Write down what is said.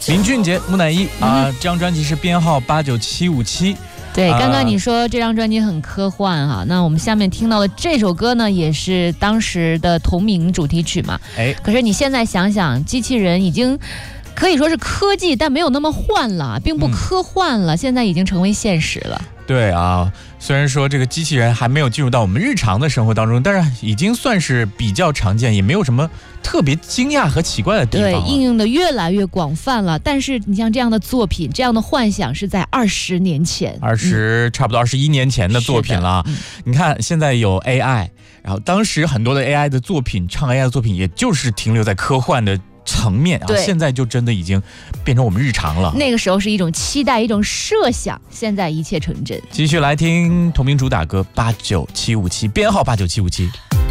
林俊杰、木乃伊这张专辑是编号89757。 对，刚刚你说这张专辑很科幻哈，那我们下面听到的这首歌呢，也是当时的同名主题曲嘛。可是你现在想想，机器人已经可以说是科技，但没有那么幻了，并不科幻了，现在已经成为现实了。 对啊，虽然说这个机器人还没有进入到我们日常的生活当中，但是已经算是比较常见，也没有什么特别惊讶和奇怪的地方。 对，应用的越来越广泛了。但是你像这样的作品，这样的幻想是在20年前， 差不多21年前的作品了。你看现在有 AI， 然后当时很多的 AI 的作品，唱 AI 的作品，也就是停留在科幻的层面啊，现在就真的已经变成我们日常了。 那个时候是一种期待，一种设想，现在一切成真。 继续来听同名主打歌89757，编号89757。